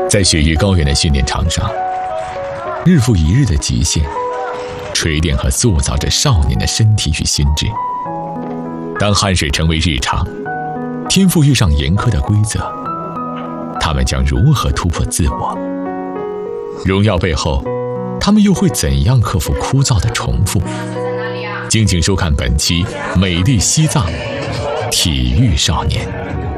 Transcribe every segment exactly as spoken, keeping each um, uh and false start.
在雪域高原的训练场上，日复一日的极限，锤炼和塑造着少年的身体与心智。当汗水成为日常，天赋遇上严苛的规则，他们将如何突破自我？荣耀背后，他们又会怎样克服枯燥的重复？敬请收看本期《美丽西藏体育少年》。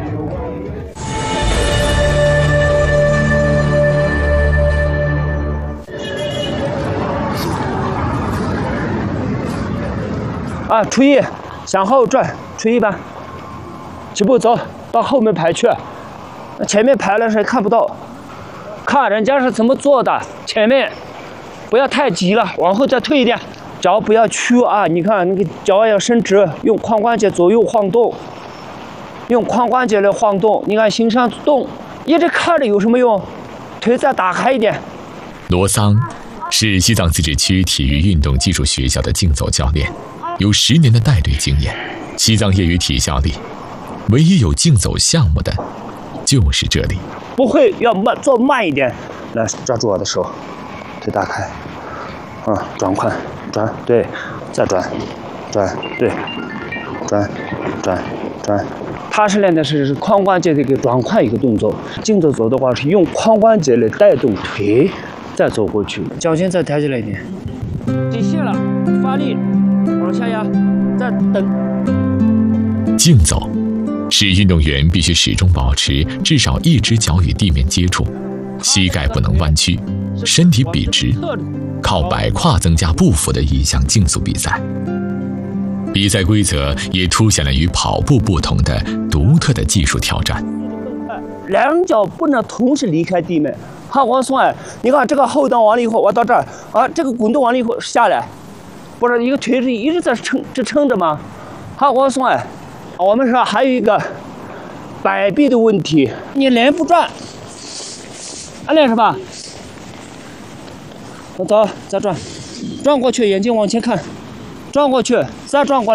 啊，初一，向后转，初一吧。起步走到后面排去，前面排了谁看不到？看人家是怎么做的，前面不要太急了，往后再退一点，脚不要屈啊！你看那个脚要伸直，用髋关节左右晃动，用髋关节来晃动。你看心上动，一直看着有什么用？腿再打开一点。 罗桑是西藏自治区体育运动技术学校的竞走教练。有十年的带队经验，西藏业余体校里，唯一有竞走项目的，就是这里。 不会要慢，做慢一点，来抓住我的手，腿打开，啊，转髋，转，对，再转，转，对，转，转，转。他是练的是髋关节的一个转髋一个动作，竞走走的话是用髋关节来带动腿，再走过去，脚尖再抬起来一点，机械了，发力。往下压，再等。 竞走是运动员必须始终保持至少一只脚与地面接触，膝盖不能弯曲，身体笔直，靠摆胯增加步幅的一项竞速比赛。比赛规则也凸显了与跑步不同的独特的技术挑战。 两脚不能同时离开地面，好，往松哎，你看这个后蹬完了以后，我到这儿啊，这个滚动完了以后下来。不是一个腿是一直在撑支撑着吗？好，往松哎，我们说还有一个摆臂的问题，你连不转，按练是吧？走，再转，转过去，眼睛往前看，转过去，再转过来。